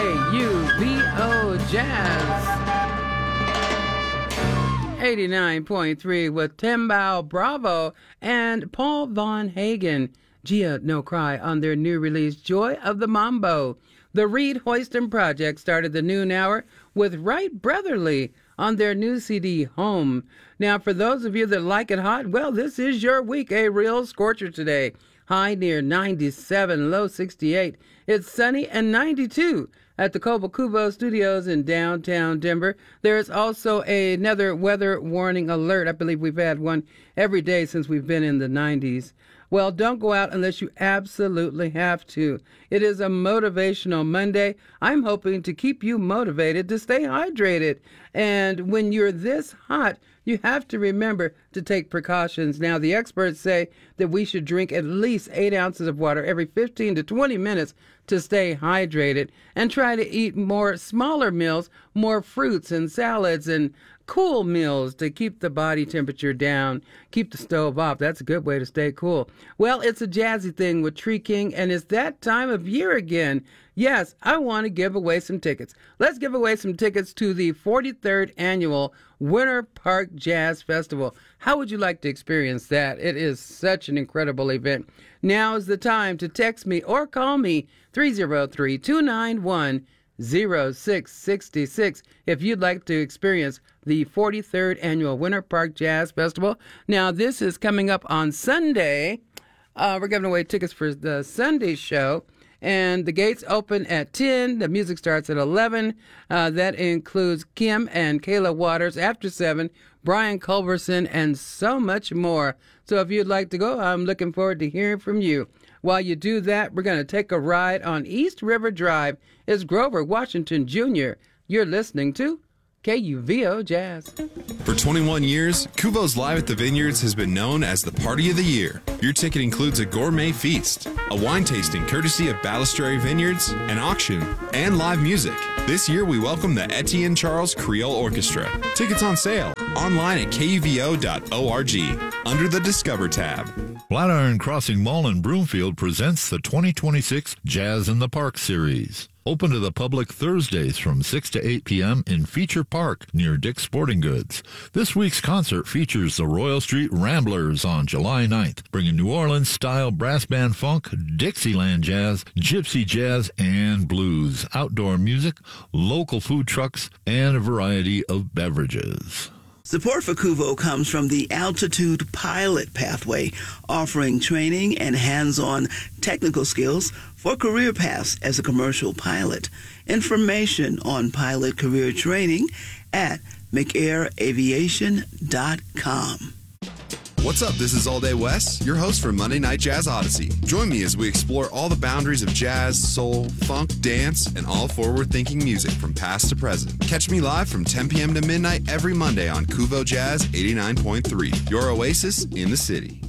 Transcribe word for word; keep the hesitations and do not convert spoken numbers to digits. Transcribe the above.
U V O Jazz eighty-nine point three with Timbal Bravo and Paul Von Hagen. Gia No Cry on their new release, Joy of the Mambo. The Reed Hoyston Project started the noon hour with Wright Brotherly on their new C D, Home. Now, for those of you that like it hot, well, this is your week, a real scorcher today. High near ninety-seven, low sixty-eight. It's sunny and ninety-two at the Cobo Cubo Studios in downtown Denver. There's also another weather warning alert. I believe we've had one every day since we've been in the nineties. Well, don't go out unless you absolutely have to. It is a motivational Monday. I'm hoping to keep you motivated to stay hydrated. And when you're this hot, you have to remember to take precautions. Now, the experts say that we should drink at least eight ounces of water every fifteen to twenty minutes to stay hydrated, and try to eat more smaller meals, more fruits and salads and cool meals to keep the body temperature down, keep the stove off. That's a good way to stay cool. Well, it's a jazzy thing with Tree King, and it's that time of year again. Yes, I want to give away some tickets. Let's give away some tickets to the forty-third Annual Winter Park Jazz Festival. How would you like to experience that? It is such an incredible event. Now is the time to text me or call me, three oh three, two nine one, oh six six six, if you'd like to experience the forty-third Annual Winter Park Jazz Festival. Now, this is coming up on Sunday. Uh, we're giving away tickets for the Sunday show. And the gates open at ten. The music starts at eleven. Uh, that includes Kim and Kayla Waters. After seven, Brian Culberson, and so much more. So if you'd like to go, I'm looking forward to hearing from you. While you do that, we're going to take a ride on East River Drive. It's Grover Washington Junior You're listening to K U V O Jazz. For twenty-one years, Kuvo's Live at the Vineyards has been known as the Party of the Year. Your ticket includes a gourmet feast, a wine tasting courtesy of Balistrary Vineyards, an auction, and live music. This year, we welcome the Etienne Charles Creole Orchestra. Tickets on sale online at K U V O dot org under the Discover tab. Flatiron Crossing Mall in Broomfield presents the twenty twenty-six Jazz in the Park Series. Open to the public Thursdays from six to eight p.m. in Feature Park near Dick's Sporting Goods. This week's concert features the Royal Street Ramblers on July ninth, bringing New Orleans-style brass band funk, Dixieland jazz, gypsy jazz, and blues, outdoor music, local food trucks, and a variety of beverages. Support for Kuvo comes from the Altitude Pilot Pathway, offering training and hands-on technical skills for career paths as a commercial pilot. Information on pilot career training at mcair aviation dot com. What's up? This is All Day West, your host for Monday Night Jazz Odyssey. Join me as we explore all the boundaries of jazz, soul, funk, dance, and all forward-thinking music from past to present. Catch me live from ten p.m. to midnight every Monday on Kuvo Jazz eighty-nine point three, your oasis in the city.